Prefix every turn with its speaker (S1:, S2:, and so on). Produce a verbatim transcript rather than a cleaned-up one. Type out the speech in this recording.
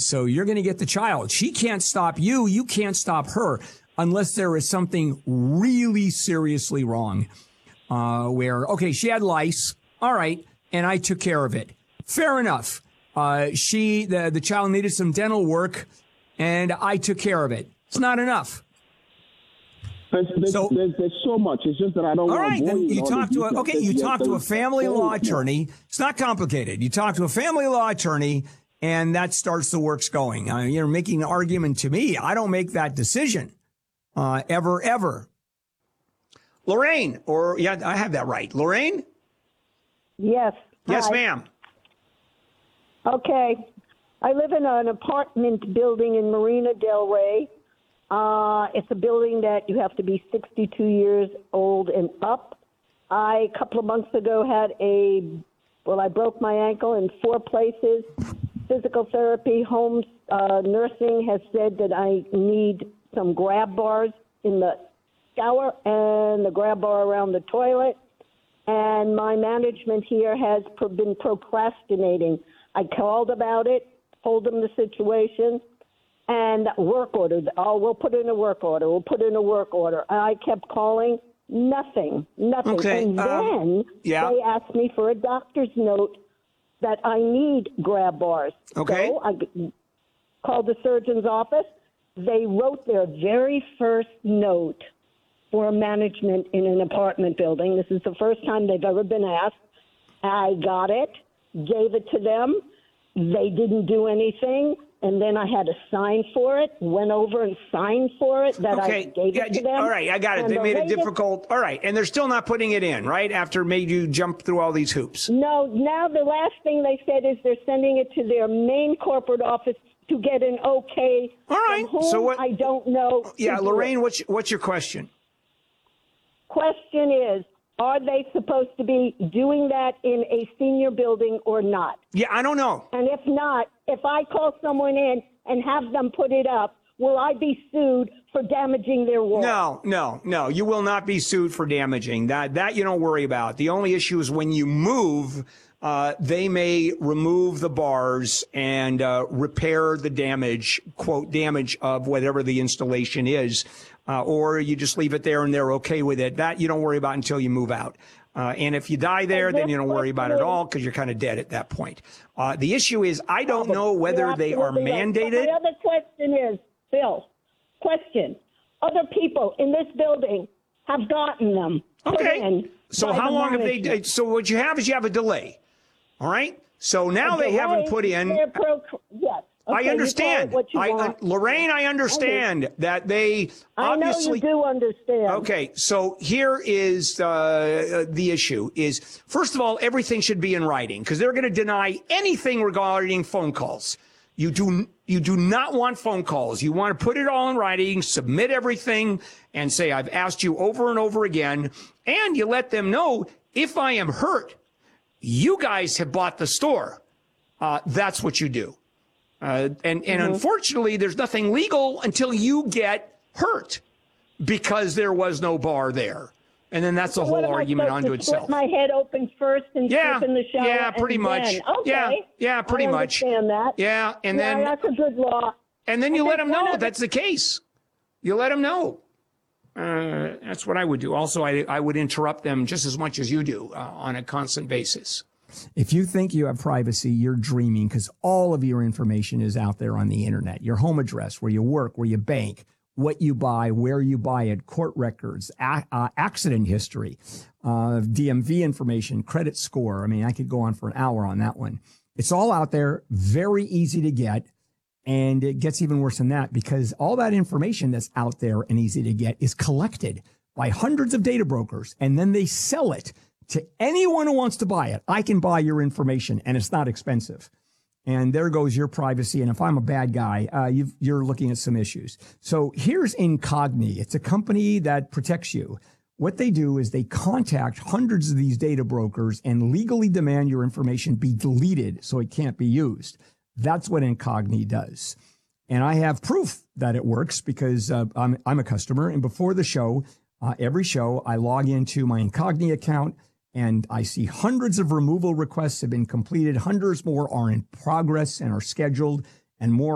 S1: So you're going to get the child. She can't stop you. You can't stop her unless there is something really seriously wrong. Uh, where, okay, she had lice. All right. And I took care of it. Fair enough. Uh, she, the, the child needed some dental work and I took care of it. It's not enough.
S2: There's, there's,
S1: so,
S2: there's, there's so much. It's just that I don't.
S1: All right, then you
S2: all
S1: talk
S2: the
S1: to a okay. You talk to a family law attorney. It's not complicated. You talk to a family law attorney, and that starts the works going. Uh, you're making an argument to me. I don't make that decision, uh, ever, ever. Lorraine, or yeah, I have that right. Lorraine.
S3: Yes.
S1: Yes,
S3: Hi.
S1: ma'am.
S3: Okay, I live in an apartment building in Marina Del Rey. Uh, it's a building that you have to be sixty-two years old and up. I, a couple of months ago, had a, well, I broke my ankle in four places. Physical therapy, home uh, nursing has said that I need some grab bars in the shower and the grab bar around the toilet. And my management here has pro- been procrastinating. I called about it, told them the situation. And work order. Oh, we'll put in a work order. We'll put in a work order. I kept calling. Nothing. Nothing.
S1: Okay.
S3: And
S1: um,
S3: then
S1: yeah.
S3: they asked me for a doctor's note that I need grab bars.
S1: Okay.
S3: So I called the surgeon's office. They wrote their very first note for management in an apartment building. This is the first time they've ever been asked. I got it, gave it to them. They didn't do anything. And then I had to sign for it, went over and signed for it that
S1: okay.
S3: I gave
S1: yeah,
S3: it to them.
S1: All right, I got it.
S3: And
S1: They
S3: the
S1: made it
S3: latest,
S1: difficult. All right, and they're still not putting it in, right, after made you jump through all these hoops.
S3: No, now the last thing they said is they're sending it to their main corporate office to get an okay.
S1: All right,
S3: from whom
S1: so what?
S3: I don't know.
S1: Yeah, Lorraine, what's, what's your question?
S3: Question is, are they supposed to be doing that in a senior building or not?
S1: Yeah, I don't know.
S3: And if not, if I call someone in and have them put it up, will I be sued for damaging their wall?
S1: No, no, no. You will not be sued for damaging. That that you don't worry about. The only issue is when you move, uh, they may remove the bars and uh, repair the damage, quote, damage of whatever the installation is. Uh, or you just leave it there and they're okay with it. That you don't worry about until you move out. Uh, and if you die there, then you don't worry about it at all because you're kind of dead at that point. Uh, the issue is I don't know whether they are mandated.
S3: My other question is, Bill, question. Other people in this building have gotten them.
S1: Okay. So how long have they? So what you have is you have a delay. All right. So now they haven't put in.
S3: Pro, yes. Okay,
S1: I understand. I, uh, Lorraine, I understand okay. that they obviously.
S3: I know you do understand.
S1: Okay, so here is uh, the issue: is first of all, everything should be in writing because they're going to deny anything regarding phone calls. You do you do not want phone calls. You want to put it all in writing, submit everything, and say I've asked you over and over again, and you let them know if I am hurt, you guys have bought the store. Uh, that's what you do. Uh, and and mm-hmm. unfortunately, there's nothing legal until you get hurt because there was no bar there. And then that's the
S3: so
S1: whole argument unto itself.
S3: Split my head open first and
S1: yeah,
S3: slip in the shower.
S1: Yeah, pretty much.
S3: Then. Okay.
S1: Yeah, yeah, pretty
S3: I
S1: much.
S3: understand that.
S1: Yeah, and
S3: yeah,
S1: then
S3: that's a good law.
S1: And then you
S3: and
S1: let them know
S3: other...
S1: that's the case. You let them know. Uh, that's what I would do. Also, I I would interrupt them just as much as you do uh, on a constant basis. If you think you have privacy, you're dreaming because all of your information is out there on the internet. Your home address, where you work, where you bank, what you buy, where you buy it, court records, a- uh, accident history, uh, D M V information, credit score. I mean, I could go on for an hour on that one. It's all out there, very easy to get. And it gets even worse than that because all that information that's out there and easy to get is collected by hundreds of data brokers, and then they sell it to anyone who wants to buy it. I can buy your information, and it's not expensive. And there goes your privacy. And if I'm a bad guy, uh, you've, you're looking at some issues. So here's Incogni. It's a company that protects you. What they do is they contact hundreds of these data brokers and legally demand your information be deleted so it can't be used. That's what Incogni does. And I have proof that it works because uh, I'm, I'm a customer. And before the show, uh, every show, I log into my Incogni account and I see hundreds of removal requests have been completed. Hundreds more are in progress and are scheduled, and more